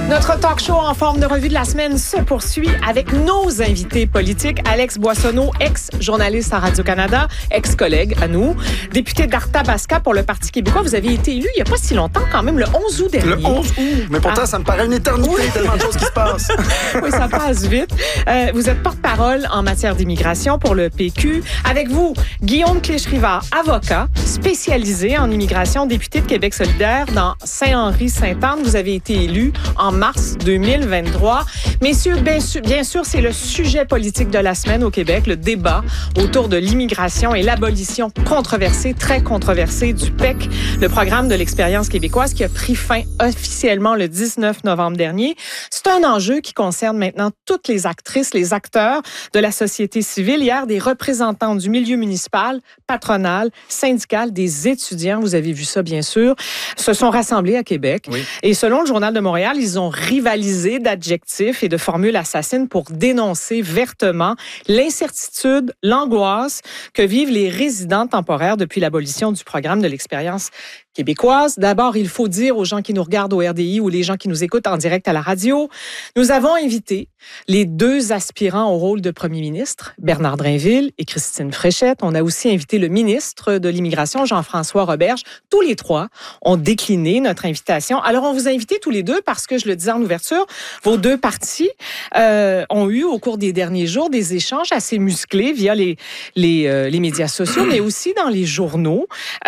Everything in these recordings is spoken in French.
Notre talk show en forme de revue de la semaine se poursuit avec nos invités politiques. Alex Boissonneau, ex-journaliste à Radio-Canada, ex-collègue à nous, député d'Arthabasca pour le Parti québécois. Vous avez été élu il n'y a pas si longtemps quand même, le 11 août dernier. Le 11 août, mais pourtant ça me paraît une éternité, tellement de choses qui se passent. Oui, ça passe vite. Vous êtes porte-parole en matière d'immigration pour le PQ. Avec vous, Guillaume Clich-Rivard, avocat, spécialisé en immigration, député de Québec solidaire dans Saint-Henri-Sainte-Anne. Vous avez été élu en mars 2023. Messieurs, bien sûr, c'est le sujet politique de la semaine au Québec, le débat autour de l'immigration et l'abolition controversée, très controversée du PEC, le programme de l'expérience québécoise qui a pris fin officiellement le 19 novembre dernier. C'est un enjeu qui concerne maintenant toutes les actrices, les acteurs de la société civile. Hier, des représentants du milieu municipal, patronal, syndical, des étudiants, vous avez vu ça bien sûr, se sont rassemblés à Québec. Oui. Et selon le Journal de Montréal, ils ont rivalisé d'adjectifs et de formules assassines pour dénoncer vertement l'incertitude, l'angoisse que vivent les résidents temporaires depuis l'abolition du programme de l'expérience québécoise. D'abord, il faut dire aux gens qui nous regardent au RDI ou les gens qui nous écoutent en direct à la radio, nous avons invité les deux aspirants au rôle de premier ministre, Bernard Drainville et Christine Fréchette. On a aussi invité le ministre de l'Immigration, Jean-François Roberge. Tous les trois ont décliné notre invitation. Alors, on vous a invités tous les deux parce que, je le disais en ouverture, vos deux partis ont eu au cours des derniers jours des échanges assez musclés via les médias sociaux, mais aussi dans les journaux.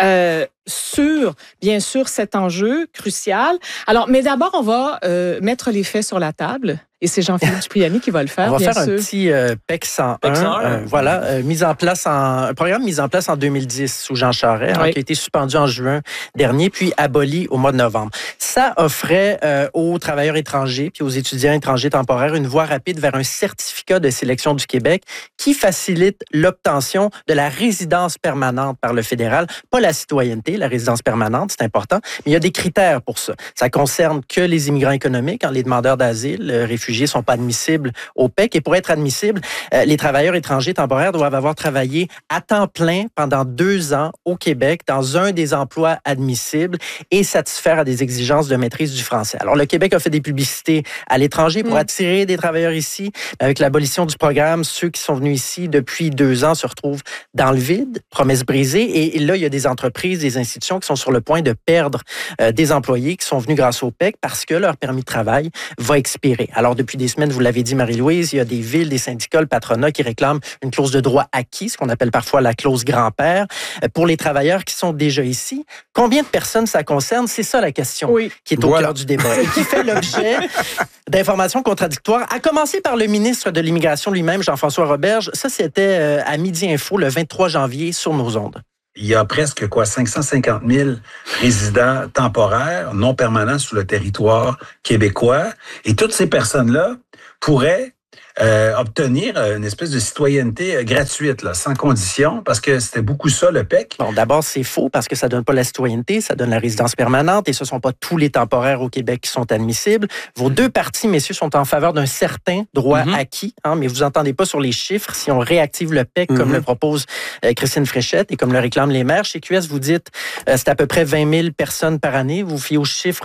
Sur, bien sûr, cet enjeu crucial. Alors, mais d'abord, on va mettre les faits sur la table. Et c'est Jean-Philippe Cipriani qui va le faire, on va bien faire sûr. Un petit PEC 101. Un programme mis en place en 2010 sous Jean Charest, qui a été suspendu en juin dernier, puis aboli au mois de novembre. Ça offrait aux travailleurs étrangers puis aux étudiants étrangers temporaires une voie rapide vers un certificat de sélection du Québec qui facilite l'obtention de la résidence permanente par le fédéral. Pas la citoyenneté, la résidence permanente, c'est important, mais il y a des critères pour ça. Ça concerne que les immigrants économiques, les demandeurs d'asile, réfugiés sont pas admissibles au PEC. Et pour être admissibles, les travailleurs étrangers temporaires doivent avoir travaillé à temps plein pendant 2 ans au Québec dans un des emplois admissibles et satisfaire à des exigences de maîtrise du français. Alors, le Québec a fait des publicités à l'étranger pour attirer des travailleurs ici. Avec l'abolition du programme, ceux qui sont venus ici depuis 2 ans se retrouvent dans le vide, promesses brisées. Et là, il y a des entreprises, des institutions qui sont sur le point de perdre des employés qui sont venus grâce au PEC parce que leur permis de travail va expirer. Alors, depuis des semaines, vous l'avez dit, Marie-Louise, il y a des villes, des syndicats, le patronat qui réclament une clause de droit acquis, ce qu'on appelle parfois la clause grand-père, pour les travailleurs qui sont déjà ici. Combien de personnes ça concerne? C'est ça la question qui est au cœur du débat et qui fait l'objet d'informations contradictoires, à commencer par le ministre de l'Immigration lui-même, Jean-François Roberge. Ça, c'était à Midi Info le 23 janvier sur nos ondes. Il y a presque 550 000 résidents temporaires, non permanents sur le territoire québécois. Et toutes ces personnes-là pourraient obtenir une espèce de citoyenneté gratuite, là, sans condition, parce que c'était beaucoup ça, le PEC. Bon, d'abord, c'est faux, parce que ça donne pas la citoyenneté, ça donne la résidence permanente, et ce sont pas tous les temporaires au Québec qui sont admissibles. Vos deux partis, messieurs, sont en faveur d'un certain droit acquis, mais vous entendez pas sur les chiffres. Si on réactive le PEC, comme le propose Christine Fréchette, et comme le réclament les maires, chez QS, vous dites c'est à peu près 20 000 personnes par année. Vous fiez aux chiffres